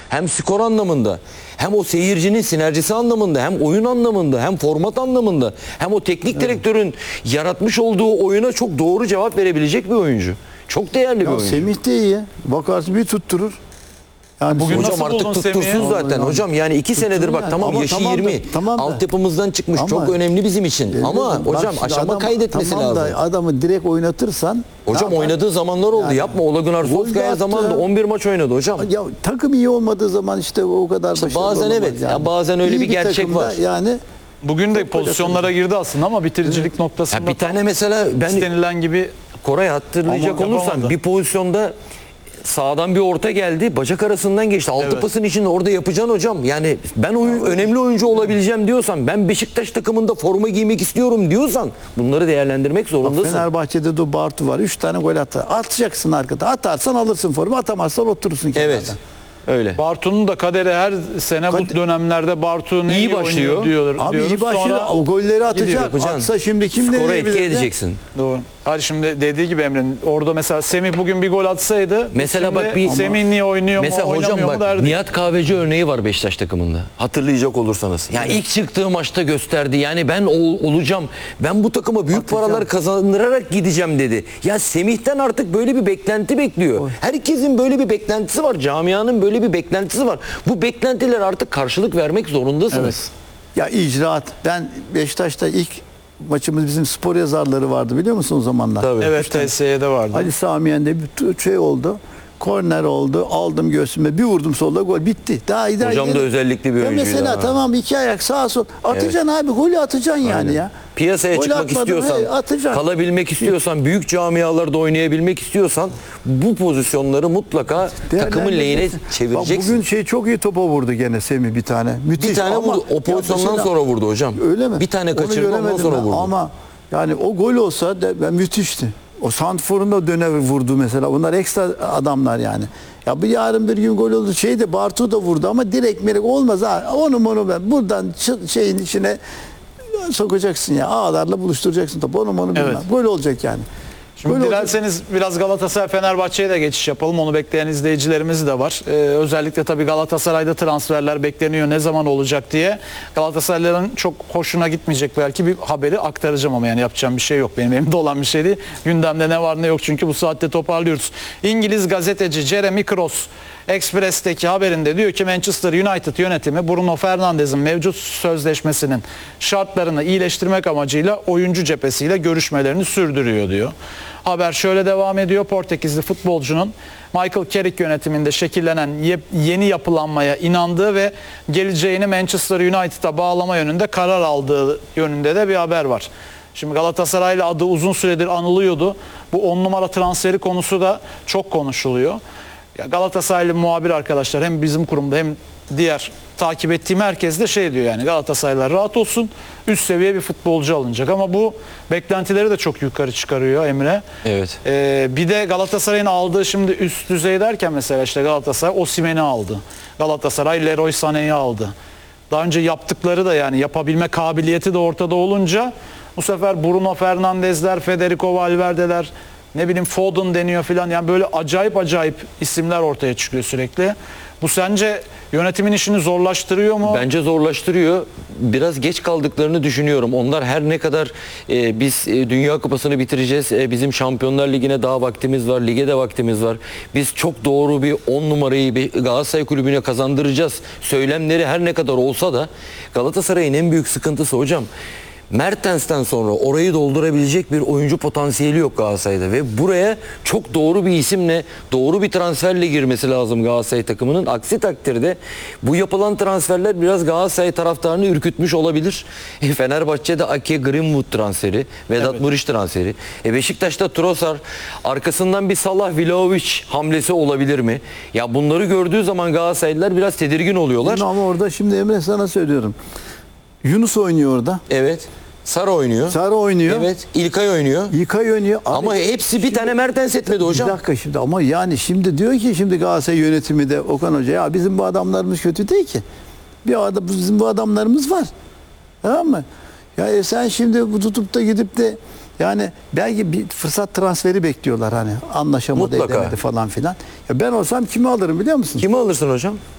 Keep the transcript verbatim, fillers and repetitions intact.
Hem skor anlamında, hem o seyircinin sinerjisi anlamında, hem oyun anlamında, hem format anlamında, hem o teknik evet. direktörün yaratmış olduğu oyuna çok doğru cevap verebilecek bir oyuncu. Çok değerli bir ya oyuncu. Semih de iyi. Bakarsın bir tutturur. Yani bugün hocam artık tuttursun Semih'i? Zaten yani. Hocam yani iki Tutturun senedir bak yani. Tamam ama yaşı tamam da, yirmi. Tamam da. Altyapımızdan çıkmış ama, çok önemli bizim için. E, ama hocam aşama adam, kaydetmesi tamam lazım. Da adamı direkt oynatırsan. Hocam oynadığı zamanlar oldu. Yani, yapma. Ole Gunnar Solskjaer zamanında on bir maç oynadı hocam. Ya takım iyi olmadığı zaman işte o kadar işte bazen evet. Yani. Ya bazen öyle iyi bir gerçek var. Yani bugün de pozisyonlara girdi aslında ama bitiricilik evet. noktasında ya bir tane mesela ben istenilen gibi Koray hatırlayacak olursan bir pozisyonda sağdan bir orta geldi. Bacak arasından geçti. Altı evet. pasın içinde orada yapacaksın hocam. Yani ben oyun, önemli oyuncu olabileceğim diyorsan, ben Beşiktaş takımında forma giymek istiyorum diyorsan bunları değerlendirmek zorundasın. Bak, Fenerbahçe'de de Bartu var. Üç tane gol atar. Atacaksın arkada. Atarsan alırsın formu. Atamazsan oturursun kenarda. Evet. Öyle. Bartu'nun da kaderi her sene Kader... bu dönemlerde Bartu ne iyi başlıyor diyor. Abi diyoruz. iyi başlıyor. Sonra o golleri atacak. Atsa şimdi kim skora etki edeceksin. Doğru. Hadi şimdi dediği gibi Emre'nin orada mesela Semih bugün bir gol atsaydı mesela bak bir Semih niye oynuyor mesela mu hocam oynamıyor bak, mu Nihat Kahveci örneği var Beşiktaş takımında. Hatırlayacak olursanız. Yani evet. ilk çıktığı maçta gösterdi. Yani ben ol, olacağım. Ben bu takıma büyük Atacağım. paralar kazandırarak gideceğim dedi. Ya Semih'ten artık böyle bir beklenti bekliyor. Oy. Herkesin böyle bir beklentisi var. Camianın böyle bir beklentisi var. Bu beklentiler artık karşılık vermek zorundasınız. Evet. Ya icraat. Ben Beşiktaş'ta ilk maçımız bizim spor yazarları vardı biliyor musun o zamanlar? Tabii. Evet, T S Y'de vardı. Ali Samiyen'de bir şey oldu. Korner oldu. Aldım göğsüme. Bir vurdum solda gol. Bitti. Daha iyi. Hocam da özellikli bir oyuncu. Mesela ha. tamam iki ayak sağa sol. Atacaksın evet. abi. Golü atacaksın yani Aynen. ya. Piyasaya gol çıkmak istiyorsan, he, kalabilmek istiyorsan, büyük camialarda oynayabilmek istiyorsan bu pozisyonları mutlaka takımın lehine çevireceksin. Bugün şey çok iyi topa vurdu gene Semih bir tane. Müthiş. Bir tane ama vurdu. O pozisyondan mesela, sonra vurdu hocam. Öyle mi? Bir tane kaçırdı ondan sonra vurdu. Ama yani o gol olsa de, ben müthişti. O Sandfor'un da döner vurdu mesela. Bunlar ekstra adamlar yani. Ya bu yarın bir gün gol oldu. Şey de Bartu da vurdu ama direkt merek olmaz ha. Onu onu ben buradan şeyin içine sokacaksın ya. Ağlarla buluşturacaksın topu. Onu onu bilmem. Evet. Gol olacak yani. Şimdi Böyle dilerseniz olacak. Biraz Galatasaray Fenerbahçe'ye de geçiş yapalım. Onu bekleyen izleyicilerimiz de var. Ee, özellikle tabii Galatasaray'da transferler bekleniyor. Ne zaman olacak diye. Galatasaraylıların çok hoşuna gitmeyecek belki bir haberi aktaracağım ama yani yapacağım bir şey yok. Benim elimde olan bir şey değil. Gündemde ne var ne yok çünkü bu saatte toparlıyoruz. İngiliz gazeteci Jeremy Cross Express'teki haberinde diyor ki Manchester United yönetimi Bruno Fernandes'in mevcut sözleşmesinin şartlarını iyileştirmek amacıyla oyuncu cephesiyle görüşmelerini sürdürüyor diyor. Haber şöyle devam ediyor. Portekizli futbolcunun Michael Carrick yönetiminde şekillenen yeni yapılanmaya inandığı ve geleceğini Manchester United'a bağlama yönünde karar aldığı yönünde de bir haber var. Şimdi Galatasaray'la adı uzun süredir anılıyordu. Bu on numara transferi konusu da çok konuşuluyor. Ya Galatasaraylı muhabir arkadaşlar hem bizim kurumda hem diğer takip ettiğim herkes de şey diyor yani Galatasaraylılar rahat olsun, üst seviye bir futbolcu alınacak ama bu beklentileri de çok yukarı çıkarıyor Emre. Evet. Ee, bir de Galatasaray'ın aldığı şimdi üst düzey derken mesela işte Galatasaray Osimhen'i aldı. Galatasaray Leroy Sané'yi aldı. Daha önce yaptıkları da yani yapabilme kabiliyeti de ortada olunca bu sefer Bruno Fernandes'ler, Federico Valverde'ler, ne bileyim Foden deniyor filan yani böyle acayip acayip isimler ortaya çıkıyor sürekli. Bu sence yönetimin işini zorlaştırıyor mu? Bence zorlaştırıyor. Biraz geç kaldıklarını düşünüyorum. Onlar her ne kadar e, biz e, Dünya Kupası'nı bitireceğiz. E, bizim Şampiyonlar Ligi'ne daha vaktimiz var. Lige de vaktimiz var. Biz çok doğru bir on numarayı bir Galatasaray Kulübü'ne kazandıracağız. Söylemleri her ne kadar olsa da Galatasaray'ın en büyük sıkıntısı hocam. Mertens'ten sonra orayı doldurabilecek bir oyuncu potansiyeli yok Galatasaray'da ve buraya çok doğru bir isimle, doğru bir transferle girmesi lazım Galatasaray takımının. Aksi takdirde bu yapılan transferler biraz Galatasaray taraftarını ürkütmüş olabilir. E, Fenerbahçe'de Ake Greenwood transferi, Vedat evet. Muriç transferi. E, Beşiktaş'ta Trossard, arkasından bir Salah Vlahovic hamlesi olabilir mi? Ya bunları gördüğü zaman Galatasaraylılar biraz tedirgin oluyorlar. Ama orada şimdi Emre sana söylüyorum. Yunus oynuyor orada. Evet. Sarı oynuyor. Sarı oynuyor. Evet. İlkay oynuyor. İlkay oynuyor. Abi, ama hepsi bir şimdi, tane Mertens etmedi hocam. Bir dakika şimdi ama yani şimdi diyor ki şimdi Galatasaray yönetimi de Okan Hoca ya bizim bu adamlarımız kötü değil ki. Bir adam bizim bu adamlarımız var. Tamam mı? Ya e sen şimdi bu tutup da gidip de yani belki bir fırsat transferi bekliyorlar hani anlaşamadı edemedi falan filan. Ya ben olsam kimi alırım biliyor musun? Kimi alırsın hocam?